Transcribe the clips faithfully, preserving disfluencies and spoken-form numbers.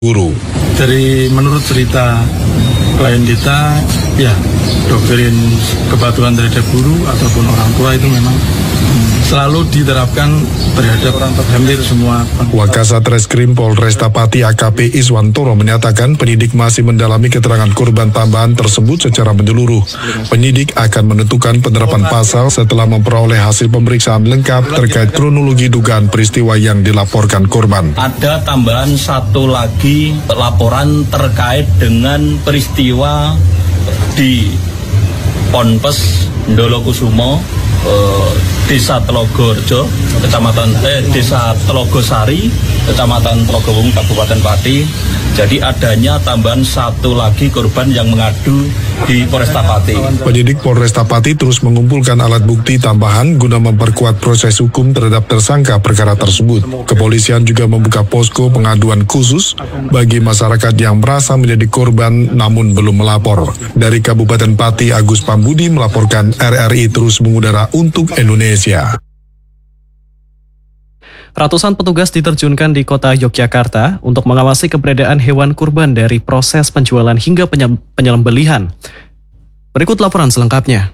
guru. Dari menurut cerita klien kita, ya doktrin kepatuhan terhadap guru ataupun orang tua itu memang selalu diterapkan terhadap hampir semua. Wakasat Reskrim Polresta Pati A K P Iswantoro menyatakan penyidik masih mendalami keterangan korban tambahan tersebut secara menyeluruh. Penyidik akan menentukan penerapan pasal setelah memperoleh hasil pemeriksaan lengkap terkait kronologi dugaan peristiwa yang dilaporkan korban. Ada tambahan satu lagi laporan terkait dengan peristiwa di Ponpes Ndolokusumo, eh, Desa Telogorjo, Kecamatan eh, Desa Telogosari, Kecamatan Telogowung, Kabupaten Pati. Jadi adanya tambahan satu lagi korban yang mengadu di Polresta Pati. Penyidik Polresta Pati terus mengumpulkan alat bukti tambahan guna memperkuat proses hukum terhadap tersangka perkara tersebut. Kepolisian juga membuka posko pengaduan khusus bagi masyarakat yang merasa menjadi korban namun belum melapor. Dari Kabupaten Pati, Agus Pambudi melaporkan R R I terus mengudara untuk Indonesia. Ratusan petugas diterjunkan di kota Yogyakarta untuk mengawasi keberadaan hewan kurban dari proses penjualan hingga penyembelihan. Berikut laporan selengkapnya.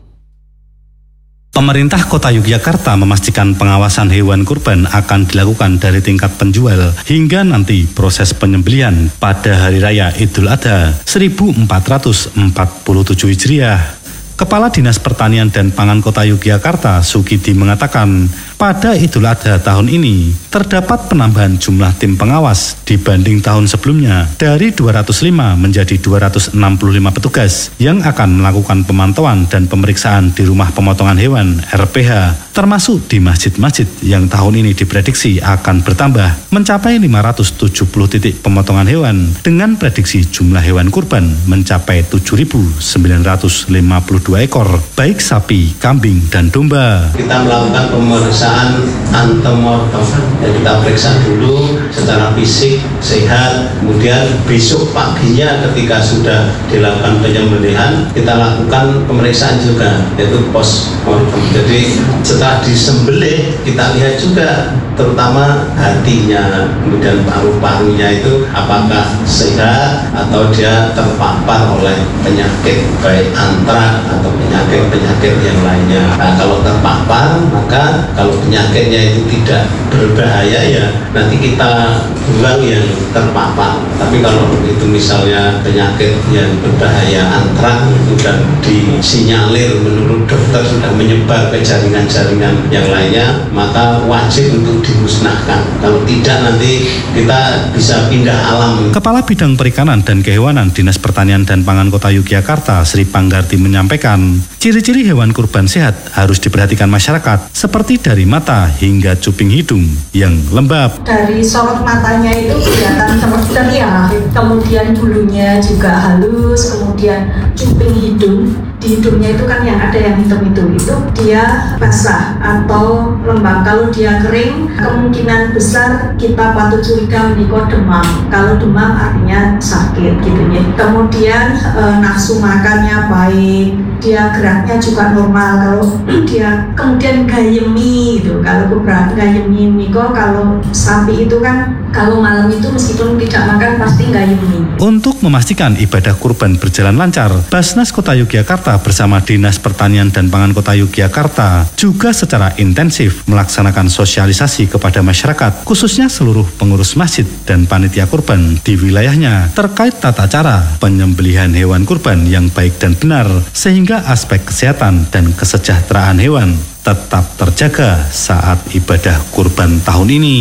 Pemerintah Kota Yogyakarta memastikan pengawasan hewan kurban akan dilakukan dari tingkat penjual hingga nanti proses penyembelihan pada Hari Raya Idul Adha seribu empat ratus empat puluh tujuh Hijriah. Kepala Dinas Pertanian dan Pangan Kota Yogyakarta, Sukidi, mengatakan pada Idul Adha tahun ini terdapat penambahan jumlah tim pengawas dibanding tahun sebelumnya dari dua ratus lima menjadi dua ratus enam puluh lima petugas yang akan melakukan pemantauan dan pemeriksaan di rumah pemotongan hewan R P H, termasuk di masjid-masjid yang tahun ini diprediksi akan bertambah mencapai lima ratus tujuh puluh titik pemotongan hewan dengan prediksi jumlah hewan kurban mencapai tujuh ribu sembilan ratus lima puluh dua ekor, baik sapi, kambing, dan domba. Kita melakukan pemeriksaan antemortem, ya, kita periksa dulu secara fisik sehat, kemudian besok paginya ketika sudah dilakukan penyembelihan kita lakukan pemeriksaan juga, yaitu postmortem. Jadi setelah disembelih kita lihat juga terutama hatinya, kemudian paru-parunya itu apakah sehat atau dia terpapar oleh penyakit baik antrak atau penyakit-penyakit yang lainnya. Nah, kalau terpapar, maka kalau penyakitnya itu tidak berbahaya ya nanti kita buang yang terpapar. Tapi kalau itu misalnya penyakit yang berbahaya antrak itu dan disinyalir menurut dokter sudah menyebar ke jaringan-jaringan yang lainnya, maka wajib untuk dimusnahkan. Kalau tidak nanti kita bisa pindah alam. Kepala Bidang Perikanan dan Kehewanan Dinas Pertanian dan Pangan Kota Yogyakarta, Sri Panggarti, menyampaikan ciri-ciri hewan kurban sehat harus diperhatikan masyarakat seperti dari mata hingga cuping hidung yang lembab. Dari sorot matanya itu kelihatan ceria, kemudian bulunya juga halus, kemudian cuping hidung, di hidungnya itu kan yang ada yang hitam itu, itu dia basah atau lembab. Kalau dia kering, kemungkinan besar kita patut curiga menikah demam. Kalau demam artinya sakit gitu ya. Kemudian e, nafsu makannya baik, dia geraknya juga normal. Kalau dia kemudian gayemi gitu, kalau beberapa gayemi niko, kalau sapi itu kan kalau malam itu meskipun tidak makan pasti gayemi. Untuk memastikan ibadah kurban berjalan lancar, Basnas Kota Yogyakarta bersama Dinas Pertanian dan Pangan Kota Yogyakarta juga secara intensif melaksanakan sosialisasi kepada masyarakat, khususnya seluruh pengurus masjid dan panitia kurban di wilayahnya terkait tata cara penyembelihan hewan kurban yang baik dan benar, sehingga aspek kesehatan dan kesejahteraan hewan tetap terjaga saat ibadah kurban tahun ini.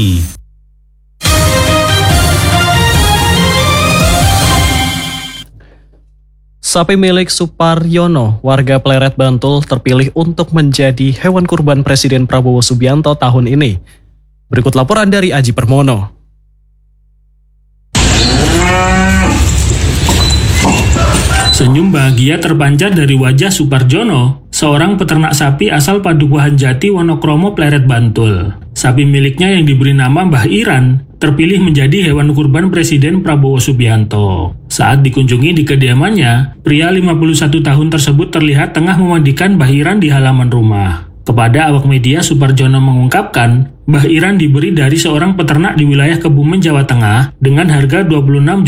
Sapi milik Suparyono, warga Pleret Bantul, terpilih untuk menjadi hewan kurban Presiden Prabowo Subianto tahun ini. Berikut laporan dari Aji Permono. Senyum bahagia terpancar dari wajah Suparjono, seorang peternak sapi asal Padukuhan Jati, Wonokromo, Pleret Bantul. Sapi miliknya yang diberi nama Mbah Iran terpilih menjadi hewan kurban Presiden Prabowo Subianto. Saat dikunjungi di kediamannya, pria lima puluh satu tahun tersebut terlihat tengah memandikan Mbah Iran di halaman rumah. Kepada awak media, Suparjono mengungkapkan Mbah Iran diberi dari seorang peternak di wilayah Kebumen, Jawa Tengah dengan harga dua puluh enam